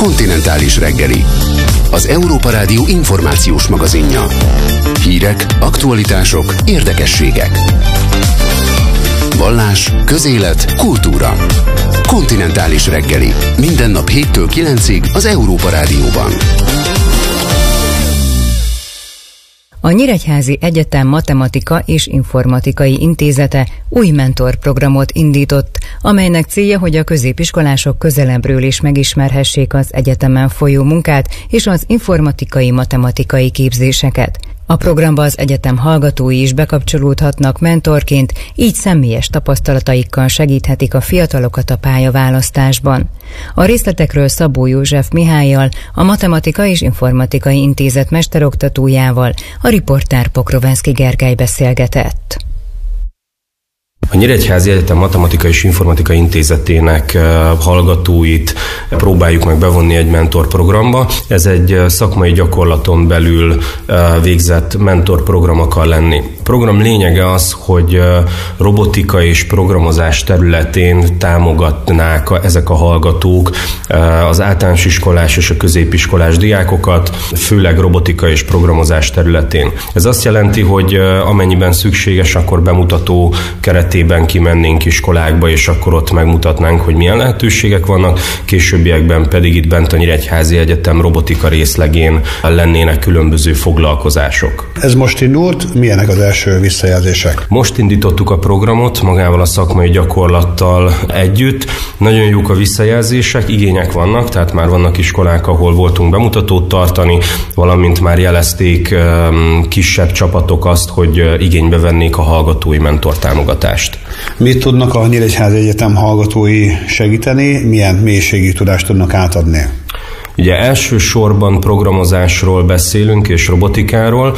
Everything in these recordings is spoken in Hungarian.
Kontinentális reggeli. Az Európa Rádió információs magazinja. Hírek, aktualitások, érdekességek. Vallás, közélet, kultúra. Kontinentális reggeli. Minden nap 7-től 9-ig az Európa Rádióban. A Nyíregyházi Egyetem Matematika és Informatikai Intézete új mentorprogramot indított, amelynek célja, hogy a középiskolások közelebbről is megismerhessék az egyetemen folyó munkát és az informatikai-matematikai képzéseket. A programba az egyetem hallgatói is bekapcsolódhatnak mentorként, így személyes tapasztalataikkal segíthetik a fiatalokat a pályaválasztásban. A részletekről Szabó József Mihállyal, a Matematika és Informatikai Intézet mesteroktatójával a riportár Pokrovenszky Gergely beszélgetett. A Nyíregyházi Egyetem Matematika és Informatikai Intézetének hallgatóit próbáljuk meg bevonni egy mentorprogramba. Ez egy szakmai gyakorlaton belül végzett mentorprogram akar lenni. A program lényege az, hogy robotika és programozás területén támogatnák ezek a hallgatók az általános iskolás és a középiskolás diákokat, főleg robotika és programozás területén. Ez azt jelenti, hogy amennyiben szükséges, akkor bemutató keretében kimennénk iskolákba, és akkor ott megmutatnánk, hogy milyen lehetőségek vannak, későbbiekben pedig itt bent a Nyíregyházi Egyetem robotika részlegén lennének különböző foglalkozások. Ez most indult, milyenek az első visszajelzések? Most indítottuk a programot magával a szakmai gyakorlattal együtt. Nagyon jók a visszajelzések, igények vannak, tehát már vannak iskolák, ahol voltunk bemutatót tartani, valamint már jelezték kisebb csapatok azt, hogy igénybe vennék a hallgatói mentortámogatást. Mit tudnak a Nyíregyházi Egyetem hallgatói segíteni, milyen mélységű tudást tudnak átadni? Ugye elsősorban programozásról beszélünk és robotikáról,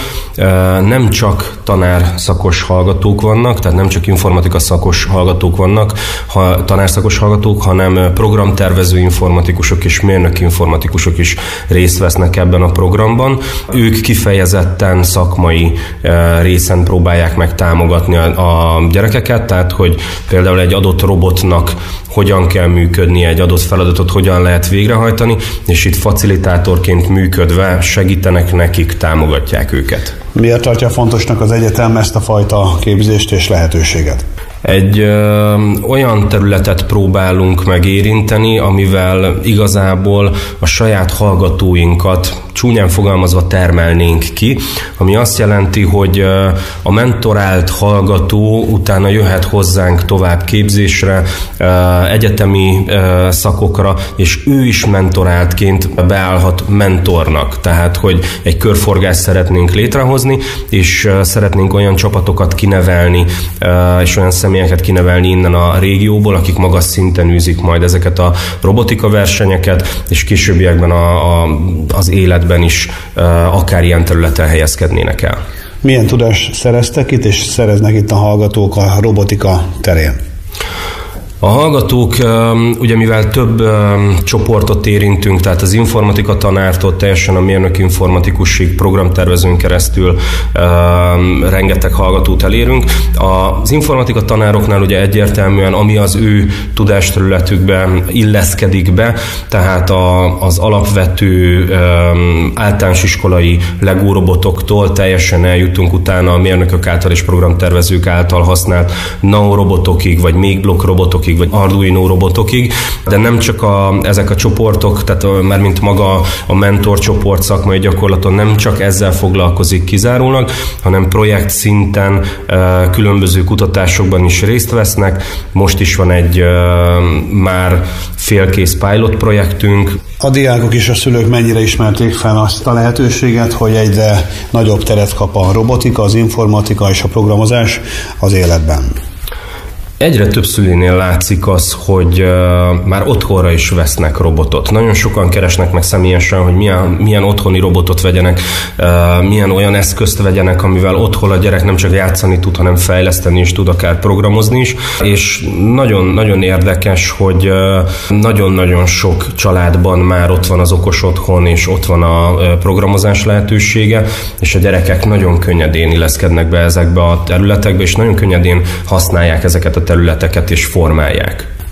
nem csak tanárszakos hallgatók vannak, tehát nem csak informatika szakos hallgatók vannak, tanárszakos hallgatók, hanem programtervező informatikusok és mérnöki informatikusok is részt vesznek ebben a programban. Ők kifejezetten szakmai részen próbálják meg támogatni a gyerekeket, tehát hogy például egy adott robotnak hogyan kell működnie, egy adott feladatot hogyan lehet végrehajtani, és itt facilitátorként működve segítenek nekik, támogatják őket. Miért tartja fontosnak az egyetem ezt a fajta képzést és lehetőséget? Egy olyan területet próbálunk megérinteni, amivel igazából a saját hallgatóinkat csúnyán fogalmazva termelnénk ki, ami azt jelenti, hogy a mentorált hallgató utána jöhet hozzánk tovább képzésre, egyetemi szakokra, és ő is mentoráltként beállhat mentornak. Tehát, hogy egy körforgást szeretnénk létrehozni, és szeretnénk olyan csapatokat kinevelni, és olyan személyeket kinevelni innen a régióból, akik magas szinten űzik majd ezeket a robotika versenyeket, és későbbiekben az életben is akár ilyen területen helyezkednének el. Milyen tudást szereztek itt, és szereznek itt a hallgatók a robotika terén? A hallgatók, ugye mivel több csoportot érintünk, tehát az informatika tanártól teljesen a mérnök informatikusig programtervezőn keresztül rengeteg hallgatót elérünk. Az informatika tanároknál ugye egyértelműen, ami az ő tudásterületükbe illeszkedik be, tehát az alapvető általános iskolai Lego robotoktól teljesen eljutunk utána a mérnökök által és programtervezők által használt NAO robotokig, vagy még blokk robotokig, vagy Arduino robotokig, de nem csak ezek a csoportok, tehát már mint maga a mentor csoport szakmai gyakorlaton nem csak ezzel foglalkozik kizárólag, hanem projekt szinten különböző kutatásokban is részt vesznek. Most is van egy már félkész pilot projektünk. A diákok és a szülők mennyire ismerték fel azt a lehetőséget, hogy egyre nagyobb teret kap a robotika, az informatika és a programozás az életben? Egyre több szülőnél látszik az, hogy már otthonra is vesznek robotot. Nagyon sokan keresnek meg személyesen, hogy milyen otthoni robotot vegyenek, milyen olyan eszközt vegyenek, amivel otthon a gyerek nem csak játszani tud, hanem fejleszteni is tud, akár programozni is. És nagyon érdekes, hogy nagyon-nagyon sok családban már ott van az okos otthon, és ott van a programozás lehetősége, és a gyerekek nagyon könnyedén illeszkednek be ezekbe a területekbe, és nagyon könnyedén használják ezeket a területeket és formálják.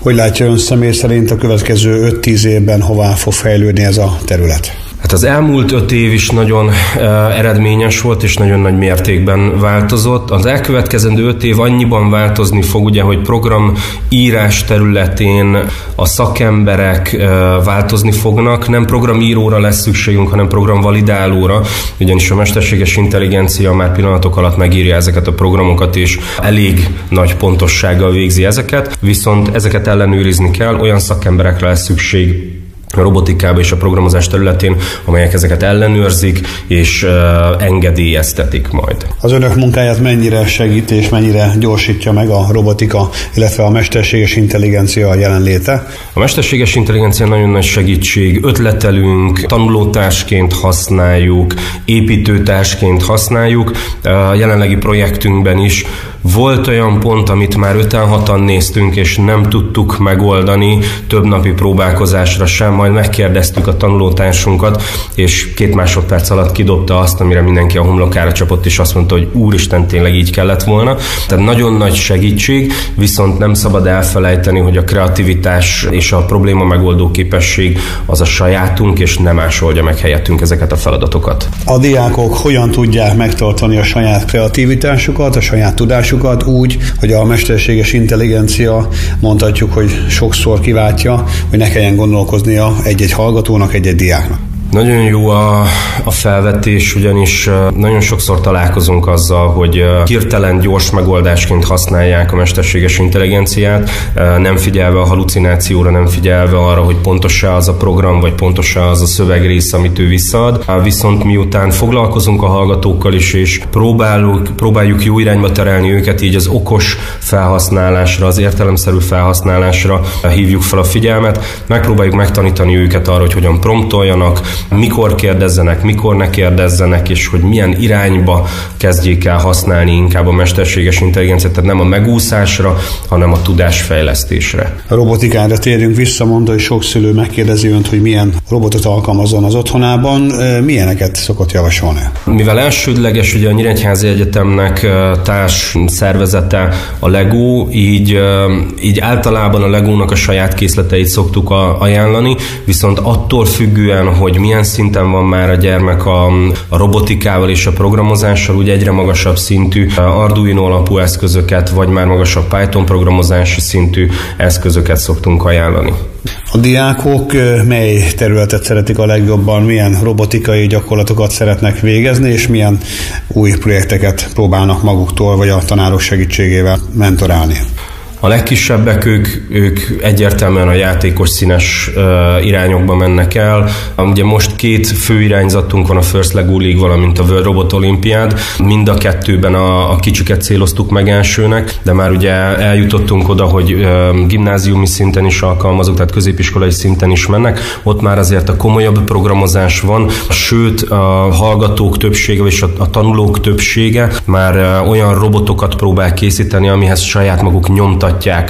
Hogy látja ön személy szerint a következő 5-10 évben hová fog fejlődni ez a terület? Hát az elmúlt 5 év is nagyon eredményes volt, és nagyon nagy mértékben változott. Az elkövetkezendő 5 év annyiban változni fog, ugye, hogy programírás területén a szakemberek változni fognak. Nem programíróra lesz szükségünk, hanem programvalidálóra, ugyanis a mesterséges intelligencia már pillanatok alatt megírja ezeket a programokat, és elég nagy pontossággal végzi ezeket, viszont ezeket ellenőrizni kell, olyan szakemberekre lesz szükség a robotikába és a programozás területén, amelyek ezeket ellenőrzik és engedélyeztetik majd. Az önök munkáját mennyire segít és mennyire gyorsítja meg a robotika, illetve a mesterséges intelligencia jelenléte? A mesterséges intelligencia nagyon nagy segítség, ötletelünk, tanulótársként használjuk, építőtársként használjuk. A jelenlegi projektünkben is volt olyan pont, amit már 5-6-an néztünk, és nem tudtuk megoldani több napi próbálkozásra sem, majd megkérdeztük a tanulótársunkat, és 2 másodperc alatt kidobta azt, amire mindenki a homlokára csapott, és azt mondta, hogy úristen, tényleg így kellett volna. Tehát nagyon nagy segítség, viszont nem szabad elfelejteni, hogy a kreativitás és a probléma megoldó képesség az a sajátunk, és nem más oldja meg helyettünk ezeket a feladatokat. A diákok hogyan tudják megtartani a saját kreativitásukat, a saját tudásukat úgy, hogy a mesterséges intelligencia, mondhatjuk, hogy sokszor kiváltja, hogy ne kelljen gondolkoznia egy-egy hallgatónak, egy-egy diáknak? Nagyon jó a felvetés, ugyanis nagyon sokszor találkozunk azzal, hogy hirtelen gyors megoldásként használják a mesterséges intelligenciát, nem figyelve a halucinációra, nem figyelve arra, hogy pontos-e az a program, vagy pontos-e az a szövegrész, amit ő visszaad. Viszont miután foglalkozunk a hallgatókkal is, és próbáljuk jó irányba terelni őket, így az okos felhasználásra, az értelemszerű felhasználásra hívjuk fel a figyelmet, megpróbáljuk megtanítani őket arra, hogy hogyan promptoljanak, mikor kérdezzenek, mikor ne kérdezzenek, és hogy milyen irányba kezdjék el használni inkább a mesterséges intelligenciát, tehát nem a megúszásra, hanem a tudásfejlesztésre. A robotikára térjünk vissza, mondta, hogy sok szülő megkérdezi önt, hogy milyen robotot alkalmazzon az otthonában, milyeneket szokott javasolni? Mivel elsődleges ugye a Nyíregyházi Egyetemnek társ szervezete a Lego, így általában a Legónak a saját készleteit szoktuk ajánlani, viszont attól függően, hogy milyen szinten van már a gyermek a robotikával és a programozással, ugye egyre magasabb szintű Arduino alapú eszközöket, vagy már magasabb Python programozási szintű eszközöket szoktunk ajánlani. A diákok mely területet szeretik a legjobban, milyen robotikai gyakorlatokat szeretnek végezni, és milyen új projekteket próbálnak maguktól, vagy a tanárok segítségével mentorálni? A legkisebbek, ők egyértelműen a játékos színes irányokba mennek el. Ugye most 2 fő irányzatunk van, a First Lego League, valamint a World Robot Olympiád. Mind a 2-ben a kicsiket céloztuk meg elsőnek, de már ugye eljutottunk oda, hogy gimnáziumi szinten is alkalmazunk, tehát középiskolai szinten is mennek. Ott már azért a komolyabb programozás van, sőt a hallgatók többsége és a tanulók többsége már olyan robotokat próbál készíteni, amihez saját maguk nyomtatják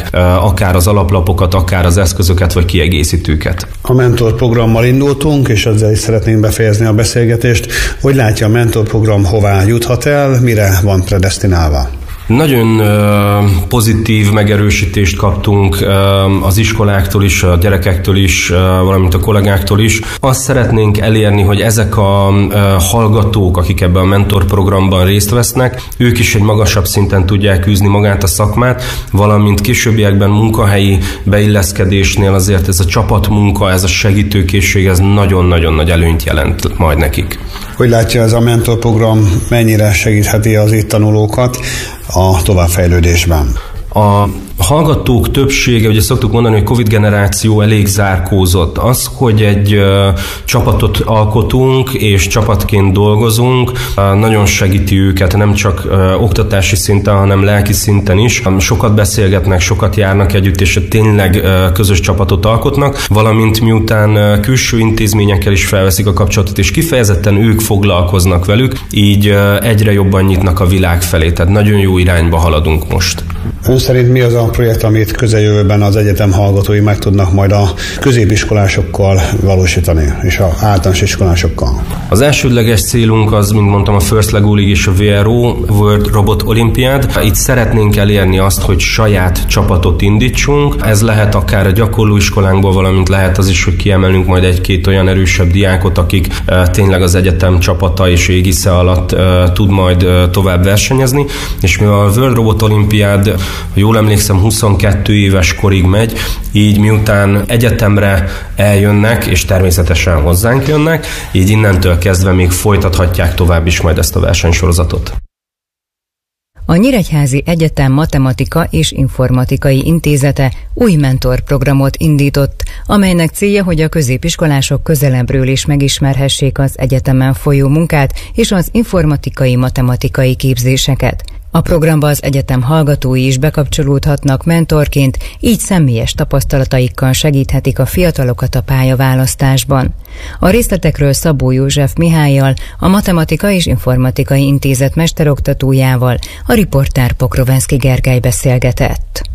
akár az alaplapokat, akár az eszközöket, vagy kiegészítőket. A mentorprogrammal indultunk, és ezzel is szeretnénk befejezni a beszélgetést. Hogy látja, a mentorprogram hová juthat el, mire van predesztinálva? Nagyon pozitív megerősítést kaptunk az iskoláktól is, a gyerekektől is, valamint a kollégáktól is. Azt szeretnénk elérni, hogy ezek a hallgatók, akik ebben a mentorprogramban részt vesznek, ők is egy magasabb szinten tudják űzni magát a szakmát, valamint későbbiekben munkahelyi beilleszkedésnél azért ez a csapatmunka, ez a segítőkészség, ez nagyon-nagyon nagy előnyt jelent majd nekik. Hogy látja, ez a mentorprogram mennyire segítheti az itt tanulókat a továbbfejlődésben? A hallgatók többsége, ugye szoktuk mondani, hogy Covid generáció elég zárkózott. Az, hogy egy csapatot alkotunk, és csapatként dolgozunk, nagyon segíti őket, nem csak oktatási szinten, hanem lelki szinten is. Sokat beszélgetnek, sokat járnak együtt, és tényleg közös csapatot alkotnak, valamint miután külső intézményekkel is felveszik a kapcsolatot, és kifejezetten ők foglalkoznak velük, így egyre jobban nyitnak a világ felé, tehát nagyon jó irányba haladunk most. Ön szerint mi az a projekt, amit közeljövőben az egyetem hallgatói meg tudnak majd a középiskolásokkal valósítani, és az általános iskolásokkal? Az elsődleges célunk az, mint mondtam, a First Lego League és a VRO, World Robot Olympiad. Itt szeretnénk elérni azt, hogy saját csapatot indítsunk. Ez lehet akár a gyakorlóiskolánkból, valamint lehet az is, hogy kiemelünk majd egy-két olyan erősebb diákot, akik tényleg az egyetem csapata és égisze alatt tud majd tovább versenyezni. És mivel a World Robot Olympiad, ha jól emlékszem, 22 éves korig megy, így miután egyetemre eljönnek, és természetesen hozzánk jönnek, így innentől kezdve még folytathatják tovább is majd ezt a versenysorozatot. A Nyíregyházi Egyetem Matematika és Informatikai Intézete új mentorprogramot indított, amelynek célja, hogy a középiskolások közelebbről is megismerhessék az egyetemen folyó munkát és az informatikai-matematikai képzéseket. A programba az egyetem hallgatói is bekapcsolódhatnak mentorként, így személyes tapasztalataikkal segíthetik a fiatalokat a pályaválasztásban. A részletekről Szabó József Mihállyal, a Matematika és Informatikai Intézet mesteroktatójával a riportár Pokrovenszky Gergely beszélgetett.